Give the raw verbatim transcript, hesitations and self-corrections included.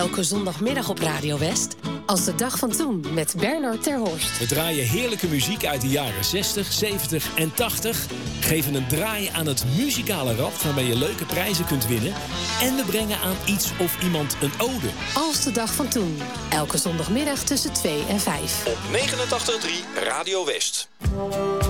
Elke zondagmiddag op Radio West. Als de dag van toen met Bernard ter Horst. We draaien heerlijke muziek uit de jaren zestig, zeventig en tachtig. Geven een draai aan het muzikale rad waarmee je leuke prijzen kunt winnen. En we brengen aan iets of iemand een ode. Als de dag van toen. Elke zondagmiddag tussen twee en vijf. Op negenentachtig komma drie Radio West.